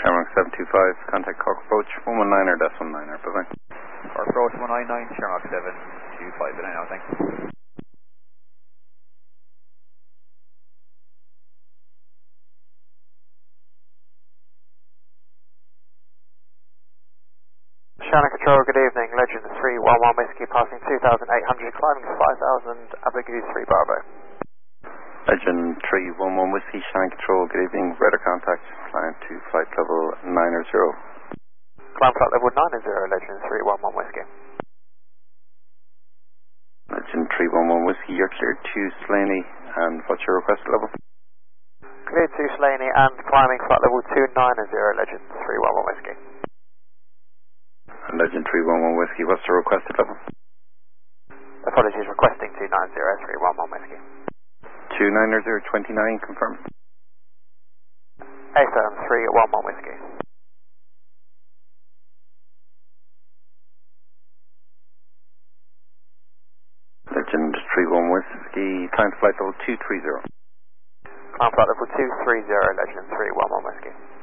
Shamrock 725, contact Cork approach 119er, that's 19er, bye-bye. Cork approach 199, Shamrock 725, good night now, thanks. Shannon Control, good evening. Legend 311 Whiskey passing 2,800, climbing 5,000, Abu Goose 3 Bravo. Legend 311 Whiskey, Shannon Control, good evening. Radar contact, climb to flight level 90. Climb flight level 90, Legend 311 Whiskey. Legend 311 Whiskey, you're cleared to Slaney, and what's your request level? Cleared to Slaney and climbing flight level 290, Legend 311 Whiskey. And Legend 311 Whiskey, what's the requested level? Apologies, requesting 290, 311 Whiskey. 290, 29, confirm. AFM 311 Whiskey. Legend 311 Whiskey, climb to flight level 230. Climb flight level 230, Legend 311 Whiskey.